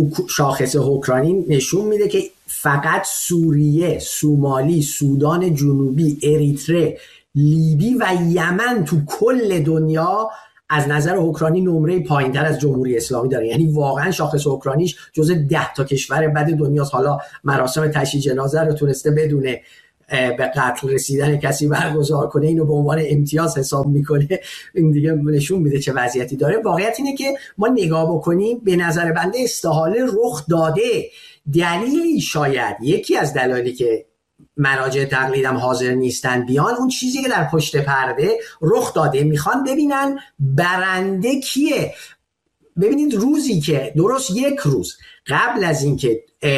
شاخص حکرانی نشون میده که فقط سوریه، سومالی، سودان جنوبی، اریتره، لیبی و یمن تو کل دنیا از نظر اوکراینی نمره پایینتر از جمهوری اسلامی داره. یعنی واقعا شاخص اوکراینیش جزو ده تا کشور بد دنیاست. حالا مراسم تشییع جنازه رو تونسته بدونه به قتل رسیدن کسی برگزار کنه، اینو به عنوان امتیاز حساب میکنه. این دیگه نشون میده چه وضعیتی داره. واقعیت اینه که ما نگاه بکنیم، به نظر بنده استحاله رخ داده. دلیلی شاید یکی از دلایلی که مراجع تقلیدم حاضر نیستن بیان، اون چیزی که در پشت پرده رخ داده، میخوان ببینن برنده کیه. ببینید روزی که درست یک روز قبل از اینکه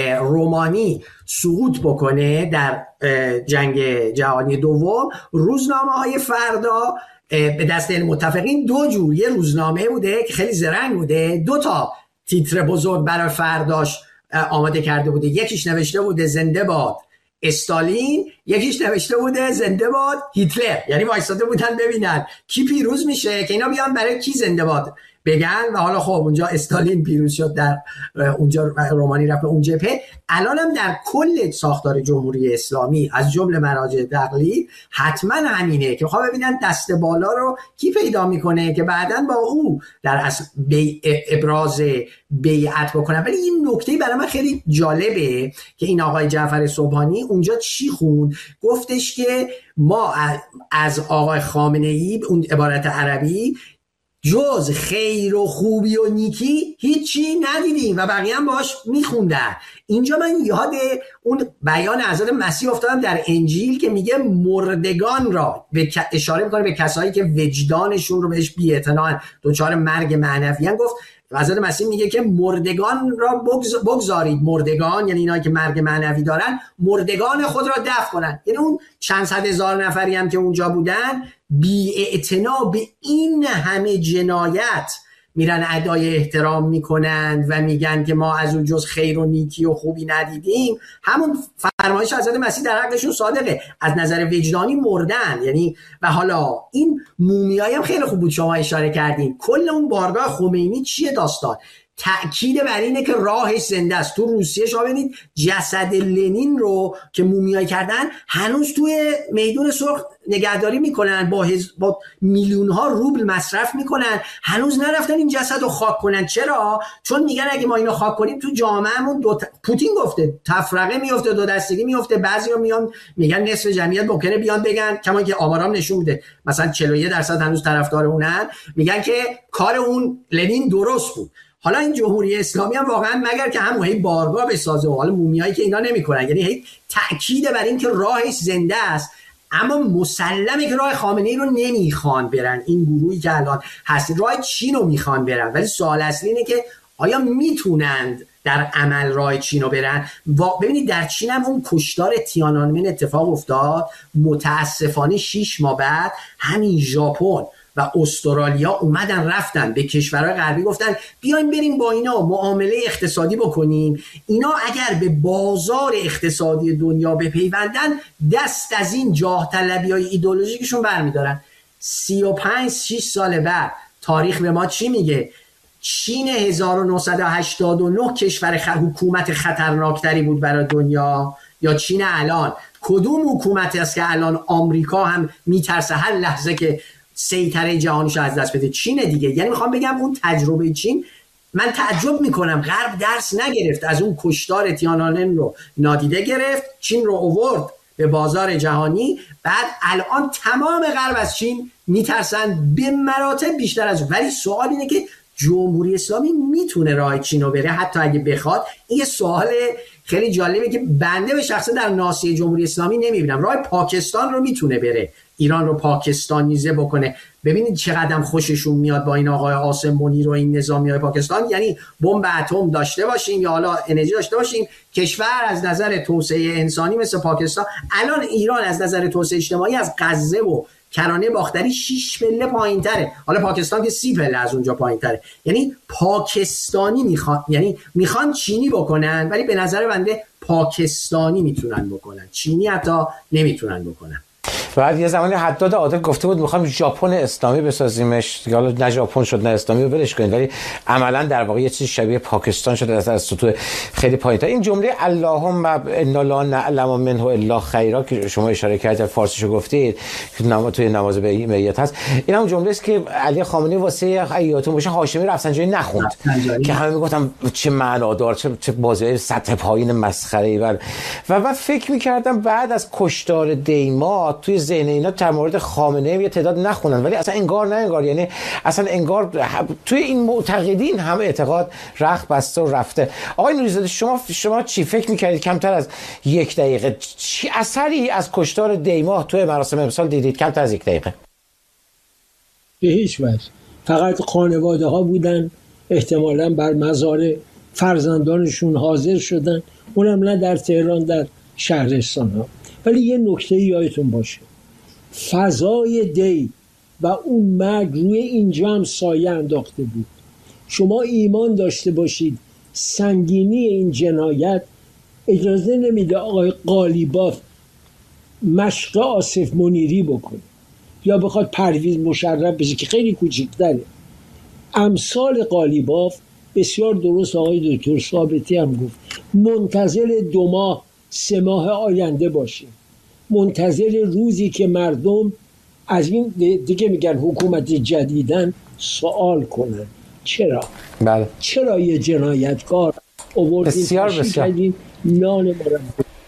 رومانی سقوط بکنه در جنگ جهانی دوم، روزنامه های فردا به دست متفقین دو جور، یه روزنامه بوده که خیلی زرنگ بوده، دو تا تیتر بزرگ برای فرداش آماده کرده بوده. یکیش نوشته بوده زنده باد استالین، یکیش نوشته بوده زنده باد هیتلر. یعنی وایساده بودن ببینن کی پیروز میشه که اینا بیان برای کی زنده باد بگن. و حالا خب اونجا استالین پیروز شد، در اونجا رومانی رفت اون جبهه. الان هم در کل ساختار جمهوری اسلامی از جمله مراجع تقلید حتما همینه که میخوام ببینن دست بالا رو کی پیدا میکنه که بعداً با او در اصل بی ابراز بیعت بکنن. ولی این نکته برای من خیلی جالبه که این آقای جعفر سبحانی اونجا چی خوند، گفتش که ما از آقای خامنه‌ای، اون عبارت عربی، جز خیر و خوبی و نیکی هیچی ندیدیم و بقیه هم باش میخوندن. اینجا من یاد اون بیان حضرت مسیح افتادم در انجیل که میگه مردگان را به اشاره میکنه به کسایی که وجدانشون رو بهش بی‌اعتنان دچار مرگ معنوی ان. گفت حضرت مسیح میگه که مردگان را بگذارید، مردگان یعنی اینایی که مرگ معنوی دارن، مردگان خود را دفن کنن. یعنی اون چند صد هزار نفری هم که اونجا بودن بی‌اعتنا به این همه جنایت میرن ادای احترام میکنند و میگن که ما از اون جز خیر و نیکی و خوبی ندیدیم. همون فرمایش حضرت مسیح در حقشون صادقه، از نظر وجدانی مردن. یعنی و حالا این مومیایی هم خیلی خوب بود شما اشاره کردین. کل اون بارگاه خمینی چیه داستان؟ تأکید بر اینه که راهش زنده است. تو روسیه شما ببینید جسد لنین رو که مومیایی کردن هنوز توی میدون سرخ نگهداری میکنن، با, هز... با میلیون ها روبل مصرف میکنن، هنوز نرفتن این جسد رو خاک کنن. چرا؟ چون میگن اگه ما اینو خاک کنیم تو جامعهمون دو ت... پوتین گفته تفرقه میفته، دو دستگی میفته. بعضیا میان میگن نصف جمعیت ممکنه بیان بگن، کما که آمارام نشون میده مثلا چهل و یک درصد هنوز طرفدار اونن، میگن که کار اون لنین درست بود. حالا این جمهوری اسلامی هم واقعا مگر که همون هی بارگاه بسازه و حالا مومیایی که اینا نمیکنن، یعنی هی تأکید بر این که راهش زنده است، اما مسلمه که راه خامنه‌ای رو نمیخوان برن. این گروهی که الان هست راه چین رو میخوان برن، ولی سوال اصلی اینه که آیا میتونند در عمل راه چین رو برن؟ ببینید در چین هم اون کشتار تیانانمن اتفاق افتاد، متاسفانه شش ماه بعد همین ژاپن و استرالیا اومدن رفتن به کشورهای غربی گفتن بیاین بریم با اینا معامله اقتصادی بکنیم، اینا اگر به بازار اقتصادی دنیا بپیوندن دست از این جاه طلبی های ایدئولوژیکشون برمیدارن. سی و پنج شش سال بعد تاریخ به ما چی میگه؟ چین هزار و نهصد و هشتاد و نه کشور خ... حکومت خطرناکتری بود برای دنیا یا چین الان؟ کدوم حکومت است که الان آمریکا هم میترسه هر لحظه که سیطره جهانیشو از دست بده. چین دیگه. یعنی میخوام بگم اون تجربه چین، من تعجب میکنم غرب درس نگرفت از اون کشتار تیانانمن رو نادیده گرفت، چین رو آورد به بازار جهانی، بعد الان تمام غرب از چین میترسن به مراتب بیشتر از. ولی سوال اینه که جمهوری اسلامی میتونه راه چین رو بره حتی اگه بخواد؟ این یه سوال خیلی جالبه که بنده به شخصه در ناصیه جمهوری اسلامی نمیبینم. راه پاکستان رو میتونه بره، ایران رو پاکستانیزه بکنه. ببینید چقدر خوششون میاد با این آقای عاصم منیر و این نظامیای پاکستان، یعنی بمب اتم داشته باشیم یا حالا انرژی داشته باشیم، کشور از نظر توسعه انسانی مثل پاکستان. الان ایران از نظر توسعه اجتماعی از غزه و کرانه باختری شش پله پایین‌تره، حالا پاکستان که سی پله از اونجا پایین‌تره. یعنی پاکستانی میخوان، یعنی میخوان چینی بکنن، ولی به نظر بنده پاکستانی میتونن بکنن، چینی حتی نمیتونن بکنن. بعد یه زمانی حداد عادل گفته بود میخوام ژاپن اسلامی بسازیمش، حالا نه ژاپن شد نه اسلامی رو ولش کنید، ولی عملا در واقع یه چیز شبیه پاکستان شده از سطوح خیلی پایین‌تر. این جمله اللهم انا لا نعلم منه الا خیرا که شما اشاره کردید فارسیشو گفتید نماز توی نماز میت هست، این هم جمله است که علی خامنه‌ای واسه حیاتون باشه هاشمی رفسنجانی نخوند که همه میگفتن چه معنادار، چه چه بازی سطح پایین مسخره‌ای. و و من فکر می‌کردم بعد از کشتار دیما توی ذهن اینا در مورد خامنه‌ای یه تعداد نخونن، ولی اصلا انگار نه انگار، یعنی اصلا انگار توی این معتقدین هم اعتقاد رخت بسته و رفته. آقای نوری‌زاده شما شما چی فکر می‌کردید کمتر از یک دقیقه چی اثری از کشتار دیما توی مراسم امسال دیدید؟ کمتر از یک دقیقه. به هیچ وجه. فقط خانواده ها بودن احتمالاً بر مزار فرزندانشون حاضر شدن، اونم نه در تهران، در شهرستان ها. ولی یه نکته یادتون باشه، فضای دی و اون مرگ روی اینجا هم سایه انداخته بود. شما ایمان داشته باشید سنگینی این جنایت اجازه نمیده آقای قالیباف مشق آصف منیری بکنه یا بخواد پرویز مشرف بشه که خیلی کوچیک‌تره. امثال قالیباف بسیار درست آقای دکتر ثابتی هم گفت، منتظر دو ماه سه ماه آینده باشیم، منتظر روزی که مردم از این دیگه میگن حکومت جدیدن سوال کنن چرا بله چرا یه جنایتکار آوردیم بسیار بسیار نان مرم.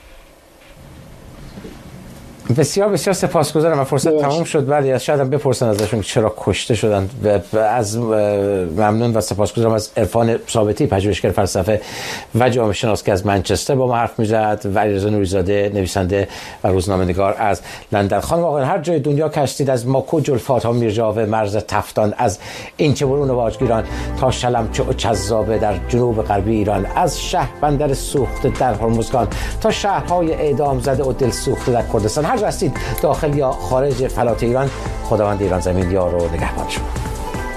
بسیار بسیار سپاسگزارم. فرصت باش. تمام شد، ولی شاید هم بپرسن ازشون چرا کشته شدن. و از ممنون و سپاسگزارم از عرفان ثابتی، پژوهشگر فلسفه و جامعه شناس که از منچستر با ما حرف می‌زد، و علیرضا نوری‌زاده نویسنده و روزنامه‌نگار از لندن. خانم آقایان هر جای دنیا که هستید، از ماکو جلفات ها میرجاوه مرز تفتان، از اینچه برون واجگیران تا شلمچه و چذابه در جنوب غربی ایران، از شهر بندر سوخته در هرمزگان تا شهرهای اعدام زده و دل سوخته در کردستان، هر هستید داخل یا خارج فلات ایران، خداوند ایران زمین یار و نگهبان شما.